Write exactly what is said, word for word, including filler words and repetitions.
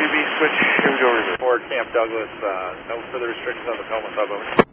B B switch, here we go, reverse. For Camp Douglas, uh, no further restrictions on the Pelham sub, over.